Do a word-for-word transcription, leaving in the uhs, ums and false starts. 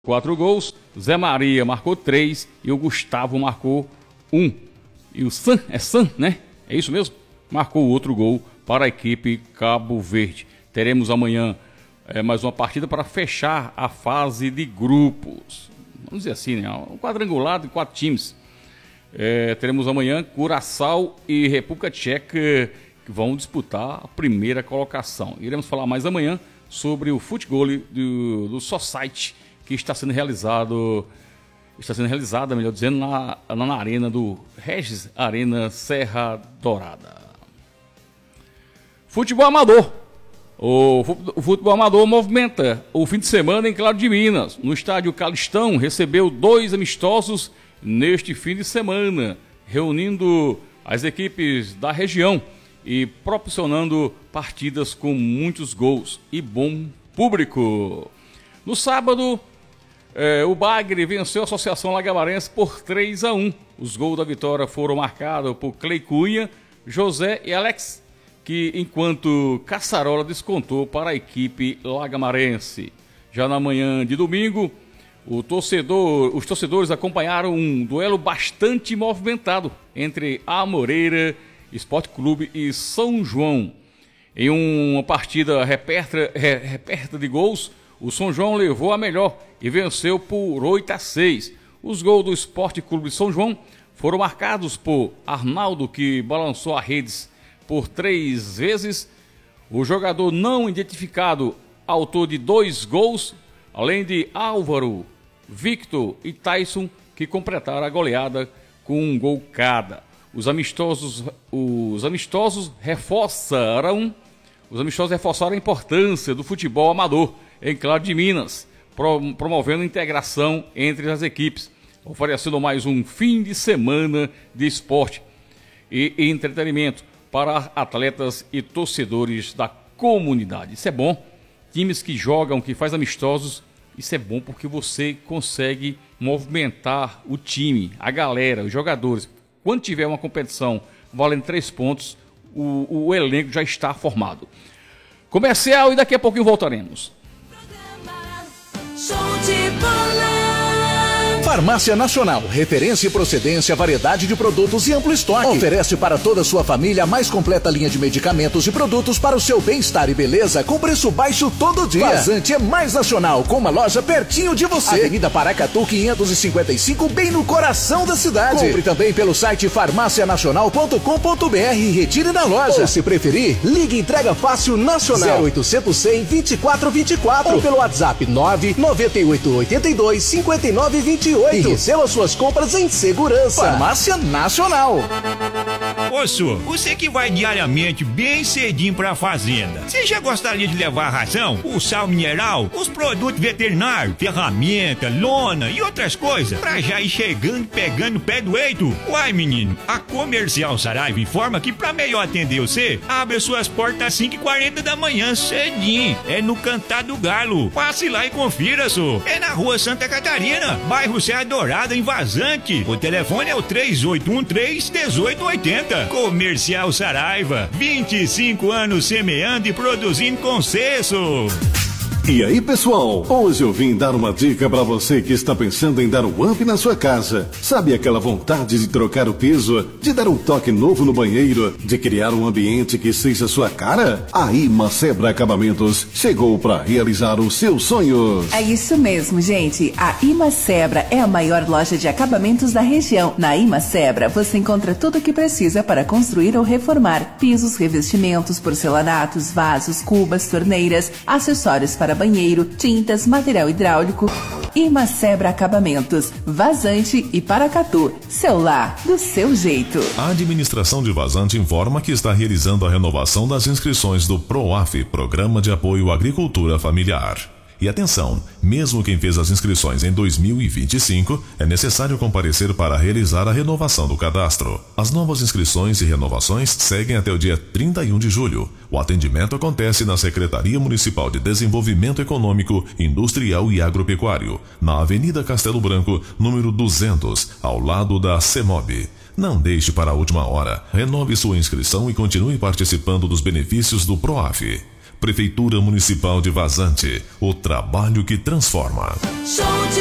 Quatro gols, Zé Maria marcou três e o Gustavo marcou um. E o San, é San, né? É isso mesmo? Marcou outro gol para a equipe Cabo Verde. Teremos amanhã é, mais uma partida para fechar a fase de grupos. Vamos dizer assim, né? Um quadrangular de quatro times. É, teremos amanhã Curaçao e República Tcheca que vão disputar a primeira colocação. Iremos falar mais amanhã sobre o futebol do, do Society, que está sendo realizado, está sendo realizada, melhor dizendo, na, na arena do Regis Arena Serra Dourada. Futebol amador. O, o futebol amador movimenta o fim de semana em Claro de Minas. No estádio Calistão, recebeu dois amistosos neste fim de semana, reunindo as equipes da região e proporcionando partidas com muitos gols e bom público. No sábado, É, o Bagre venceu a Associação Lagamarense por três a um. Os gols da vitória foram marcados por Clay Cunha, José e Alex, que enquanto Caçarola descontou para a equipe lagamarense. Já na manhã de domingo, o torcedor, os torcedores acompanharam um duelo bastante movimentado entre Amoreira Esporte Clube e São João. Em uma partida reperta, reperta de gols, o São João levou a melhor e venceu por oito a seis. Os gols do Esporte Clube de São João foram marcados por Arnaldo, que balançou as redes por três vezes. O jogador não identificado, autor de dois gols, além de Álvaro, Victor e Tyson, que completaram a goleada com um gol cada. Os amistosos, os amistosos reforçaram, os amistosos reforçaram a importância do futebol amador em Claro de Minas, promovendo a integração entre as equipes, oferecendo mais um fim de semana de esporte e entretenimento para atletas e torcedores da comunidade. Isso é bom, times que jogam, que fazem amistosos, isso é bom porque você consegue movimentar o time, a galera, os jogadores. Quando tiver uma competição valendo três pontos, o, o elenco já está formado. Comercial e daqui a pouquinho voltaremos. Show de bola. Farmácia Nacional, referência e procedência, variedade de produtos e amplo estoque. Oferece para toda a sua família a mais completa linha de medicamentos e produtos para o seu bem-estar e beleza com preço baixo todo dia. Vazante é mais nacional, com uma loja pertinho de você. Avenida Paracatu quinhentos e cinquenta e cinco, bem no coração da cidade. Compre também pelo site farmácia nacional ponto com ponto br e retire na loja. Ou se preferir, ligue Entrega Fácil Nacional zero oitocentos, cem, vinte e quatro vinte e quatro ou pelo WhatsApp nove nove oito oito dois, cinco nove dois oito. E receba suas compras em segurança. Farmácia Nacional. Ô, Su, você que vai diariamente bem cedinho pra fazenda, você já gostaria de levar a ração, o sal mineral, os produtos veterinários, ferramenta, lona e outras coisas, pra já ir chegando pegando o pé do eito? Uai, menino, a Comercial Saraiva informa que pra melhor atender você, abre suas portas às cinco e quarenta da manhã, cedinho. É no Cantar do Galo. Passe lá e confira, Su. É na Rua Santa Catarina, bairro Serra Dourada, em Vazante. O telefone é o três oito um três, um oito oito zero. Comercial Saraiva, vinte e cinco anos semeando e produzindo com sucesso. E aí, pessoal, hoje eu vim dar uma dica para você que está pensando em dar um up na sua casa. Sabe aquela vontade de trocar o piso, de dar um toque novo no banheiro, de criar um ambiente que seja sua cara? A Imacebra Acabamentos chegou para realizar os seus sonhos. É isso mesmo, gente. A Imacebra é a maior loja de acabamentos da região. Na Imacebra, você encontra tudo o que precisa para construir ou reformar: pisos, revestimentos, porcelanatos, vasos, cubas, torneiras, acessórios para banheiro, tintas, material hidráulico. Imacebra Acabamentos, Vazante e Paracatu. Seu lar, do seu jeito. A administração de Vazante informa que está realizando a renovação das inscrições do PROAF, Programa de Apoio à Agricultura Familiar. E atenção, mesmo quem fez as inscrições em dois mil e vinte e cinco, é necessário comparecer para realizar a renovação do cadastro. As novas inscrições e renovações seguem até o dia trinta e um de julho. O atendimento acontece na Secretaria Municipal de Desenvolvimento Econômico, Industrial e Agropecuário, na Avenida Castelo Branco, número duzentos, ao lado da CEMOB. Não deixe para a última hora. Renove sua inscrição e continue participando dos benefícios do PROAF. Prefeitura Municipal de Vazante, o trabalho que transforma. Show de